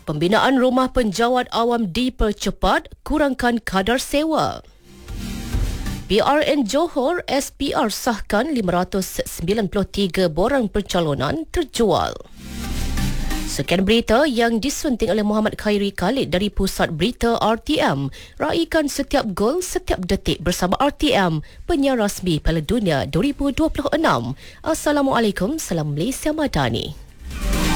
Pembinaan rumah penjawat awam dipercepat, kurangkan kadar sewa. PRN Johor SPR sahkan 593 borang pencalonan terjual. Sekian berita yang disunting oleh Muhammad Khairi Khalid dari Pusat Berita RTM. Raikan setiap gol, setiap detik bersama RTM, penyiar rasmi Piala Dunia 2026. Assalamualaikum, salam Malaysia Madani.